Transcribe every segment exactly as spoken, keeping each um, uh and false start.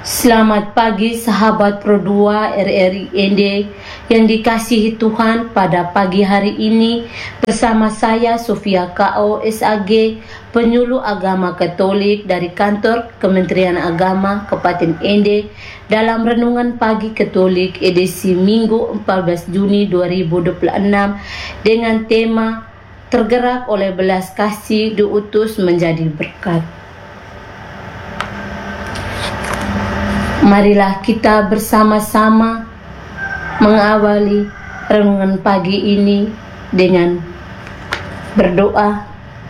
Selamat pagi sahabat Pro dua R R I N D yang dikasihi Tuhan. Pada pagi hari ini bersama saya Sofia K O S A G, penyuluh agama Katolik dari kantor Kementerian Agama Kabupaten N D, dalam renungan pagi Katolik edisi Minggu empat belas Juni dua ribu dua puluh enam dengan tema tergerak oleh belas kasih diutus menjadi berkat. Marilah kita bersama-sama mengawali renungan pagi ini dengan berdoa.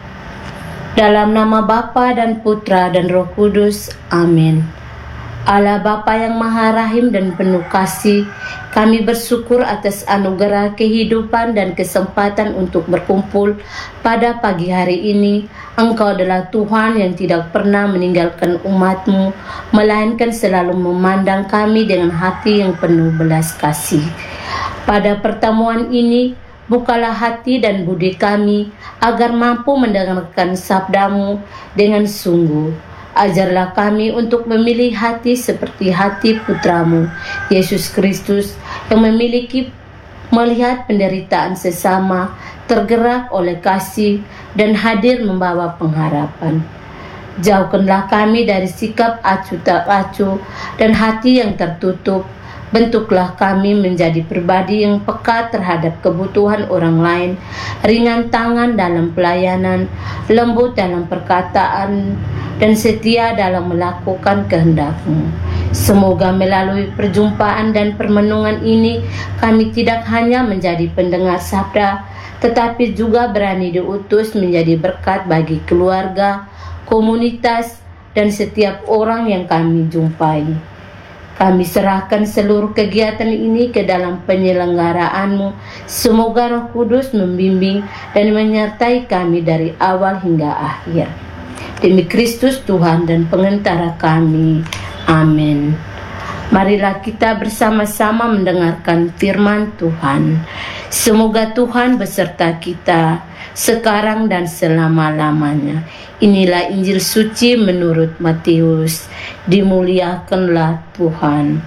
Dalam nama Bapa dan Putra dan Roh Kudus. Amin. Allah Bapa yang Maha Rahim dan penuh kasih, kami bersyukur atas anugerah kehidupan dan kesempatan untuk berkumpul pada pagi hari ini. Engkau adalah Tuhan yang tidak pernah meninggalkan umat-Mu, melainkan selalu memandang kami dengan hati yang penuh belas kasih. Pada pertemuan ini, bukalah hati dan budi kami agar mampu mendengarkan sabda-Mu dengan sungguh. Ajarlah kami untuk memilih hati seperti hati Putra-Mu, Yesus Kristus, yang memiliki melihat penderitaan sesama, tergerak oleh kasih, dan hadir membawa pengharapan. Jauhkanlah kami dari sikap acuh tak acuh dan hati yang tertutup. Bentuklah kami menjadi pribadi yang peka terhadap kebutuhan orang lain, ringan tangan dalam pelayanan, lembut dalam perkataan, dan setia dalam melakukan kehendak-Mu. Semoga melalui perjumpaan dan permenungan ini, kami tidak hanya menjadi pendengar sabda, tetapi juga berani diutus menjadi berkat bagi keluarga, komunitas, dan setiap orang yang kami jumpai. Kami serahkan seluruh kegiatan ini ke dalam penyelenggaraanmu. Semoga Roh Kudus membimbing dan menyertai kami dari awal hingga akhir. Demi Kristus Tuhan dan pengantara kami. Amin. Marilah kita bersama-sama mendengarkan firman Tuhan. Semoga Tuhan beserta kita sekarang dan selama-lamanya. Inilah Injil suci menurut Matius. Dimuliakanlah Tuhan.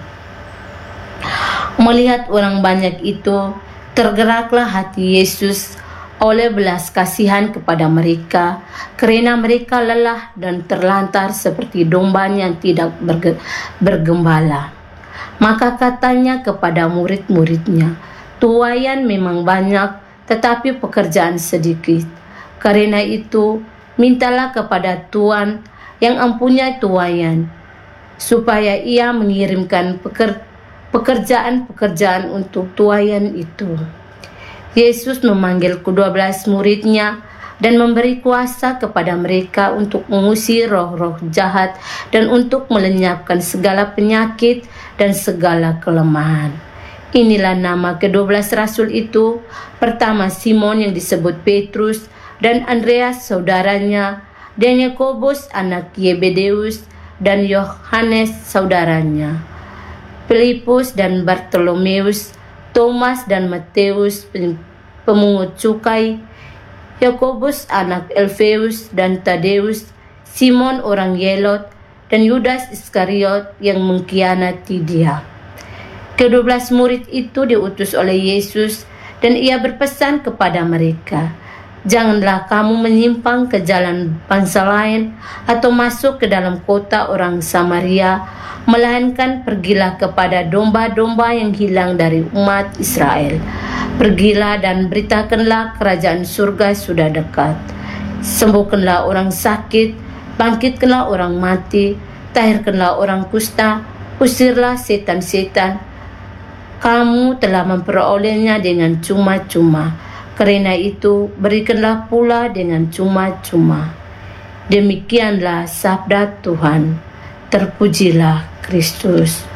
Melihat orang banyak itu, tergeraklah hati Yesus oleh belas kasihan kepada mereka, karena mereka lelah dan terlantar seperti domba yang tidak berge- bergembala. Maka katanya kepada murid-muridnya, tuaian memang banyak, tetapi pekerjaan sedikit. Karena itu, mintalah kepada Tuhan yang mempunyai tuaian, supaya ia mengirimkan peker- pekerjaan-pekerjaan untuk tuaian itu. Yesus memanggil kedua belas muridnya dan memberi kuasa kepada mereka untuk mengusir roh-roh jahat dan untuk melenyapkan segala penyakit dan segala kelemahan. Inilah nama kedua belas rasul itu. Pertama, Simon yang disebut Petrus, dan Andreas saudaranya, dan Yakobus anak Yebedeus, dan Yohanes saudaranya, Filipus dan Bartolomeus, Thomas dan Matius pemungut cukai, Yakobus anak Alfeus dan Tadeus, Simon orang Yelot, dan Yudas Iskariot yang mengkhianati Dia. Kedua belas murid itu diutus oleh Yesus, dan ia berpesan kepada mereka, janganlah kamu menyimpang ke jalan bangsa lain atau masuk ke dalam kota orang Samaria, melainkan pergilah kepada domba-domba yang hilang dari umat Israel. Pergilah dan beritakanlah kerajaan surga sudah dekat. Sembuhkanlah orang sakit, bangkitkanlah orang mati, tahirkanlah orang kusta, usirlah setan-setan. Kamu telah memperolehnya dengan cuma-cuma. Karena itu, berikanlah pula dengan cuma-cuma. Demikianlah sabda Tuhan. Terpujilah Kristus.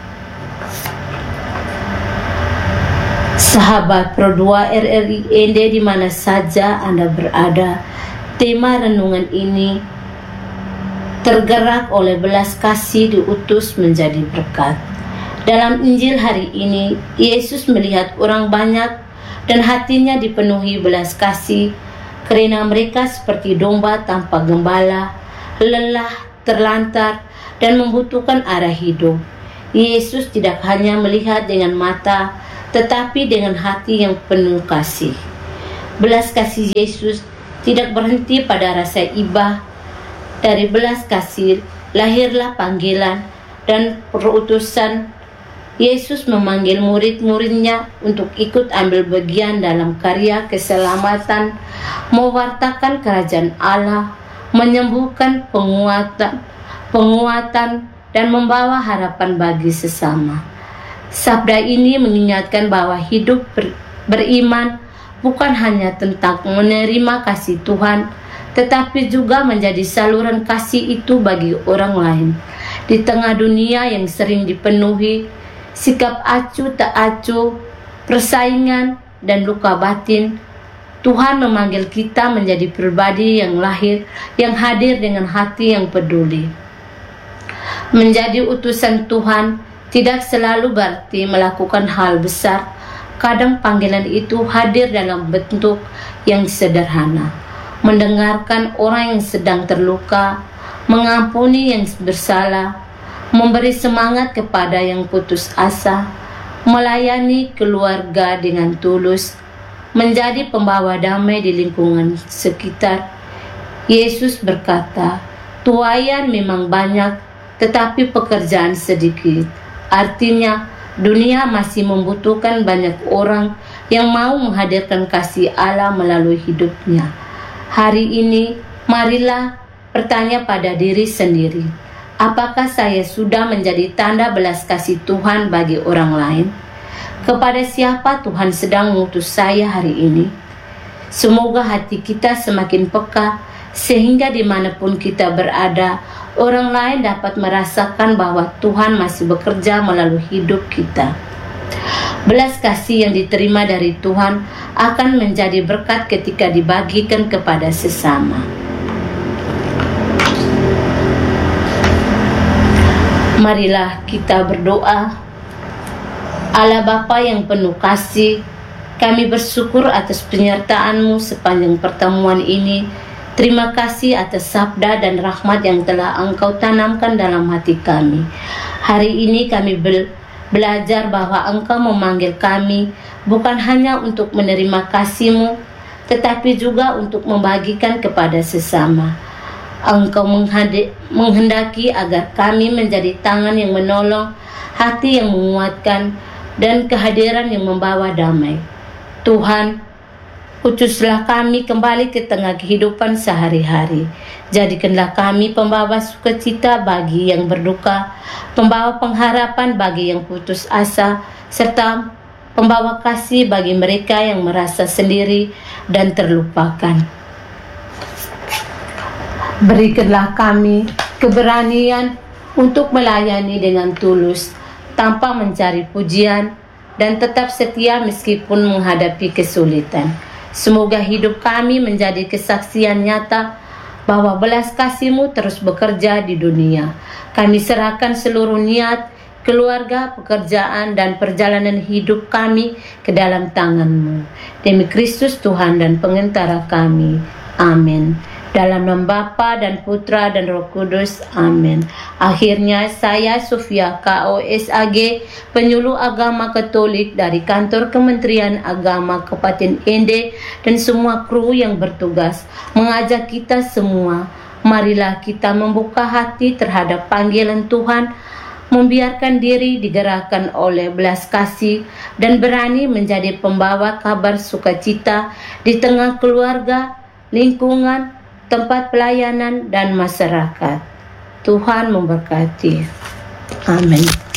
Sahabat Pro dua R R I N D di mana saja Anda berada, tema renungan ini tergerak oleh belas kasih diutus menjadi berkat. Dalam Injil hari ini, Yesus melihat orang banyak dan hatinya dipenuhi belas kasih, karena mereka seperti domba tanpa gembala, lelah, terlantar, dan membutuhkan arah hidup. Yesus tidak hanya melihat dengan mata, tetapi dengan hati yang penuh kasih. Belas kasih Yesus tidak berhenti pada rasa iba. Dari belas kasih lahirlah panggilan dan perutusan. Yesus memanggil murid-muridnya untuk ikut ambil bagian dalam karya keselamatan, mewartakan kerajaan Allah, menyembuhkan penguatan, penguatan dan membawa harapan bagi sesama. Sabda ini mengingatkan bahwa hidup ber, beriman bukan hanya tentang menerima kasih Tuhan, tetapi juga menjadi saluran kasih itu bagi orang lain. Di tengah dunia yang sering dipenuhi sikap acuh tak acuh, persaingan, dan luka batin, Tuhan memanggil kita menjadi pribadi yang lahir, yang hadir dengan hati yang peduli. Menjadi utusan Tuhan tidak selalu berarti melakukan hal besar. Kadang panggilan itu hadir dalam bentuk yang sederhana. Mendengarkan orang yang sedang terluka, mengampuni yang bersalah, memberi semangat kepada yang putus asa, melayani keluarga dengan tulus, menjadi pembawa damai di lingkungan sekitar. Yesus berkata, "Tuaian memang banyak, tetapi pekerjaan sedikit." Artinya, dunia masih membutuhkan banyak orang yang mau menghadirkan kasih Allah melalui hidupnya. Hari ini, marilah bertanya pada diri sendiri, apakah saya sudah menjadi tanda belas kasih Tuhan bagi orang lain? Kepada siapa Tuhan sedang mengutus saya hari ini? Semoga hati kita semakin peka, sehingga dimanapun kita berada, orang lain dapat merasakan bahwa Tuhan masih bekerja melalui hidup kita. Belas kasih yang diterima dari Tuhan akan menjadi berkat ketika dibagikan kepada sesama. Marilah kita berdoa. Allah Bapa yang penuh kasih, kami bersyukur atas penyertaan-Mu sepanjang pertemuan ini. Terima kasih atas sabda dan rahmat yang telah Engkau tanamkan dalam hati kami. Hari ini kami be- belajar bahwa Engkau memanggil kami bukan hanya untuk menerima kasih-Mu, tetapi juga untuk membagikan kepada sesama. Engkau menghendaki agar kami menjadi tangan yang menolong, hati yang menguatkan, dan kehadiran yang membawa damai. Tuhan, utuslah kami kembali ke tengah kehidupan sehari-hari. Jadikanlah kami pembawa sukacita bagi yang berduka, pembawa pengharapan bagi yang putus asa, serta pembawa kasih bagi mereka yang merasa sendiri dan terlupakan. Berikanlah kami keberanian untuk melayani dengan tulus, tanpa mencari pujian, dan tetap setia meskipun menghadapi kesulitan. Semoga hidup kami menjadi kesaksian nyata bahwa belas kasih-Mu terus bekerja di dunia. Kami serahkan seluruh niat, keluarga, pekerjaan, dan perjalanan hidup kami ke dalam tangan-Mu. Demi Kristus Tuhan dan pengantara kami. Amin. Dalam nama Bapa dan Putra dan Roh Kudus. Amin. Akhirnya saya Sofia K O S A G, penyuluh agama Katolik dari Kantor Kementerian Agama Kabupaten Ende, dan semua kru yang bertugas mengajak kita semua, marilah kita membuka hati terhadap panggilan Tuhan, membiarkan diri digerakkan oleh belas kasih, dan berani menjadi pembawa kabar sukacita di tengah keluarga, lingkungan, tempat pelayanan, dan masyarakat. Tuhan memberkati. Amin.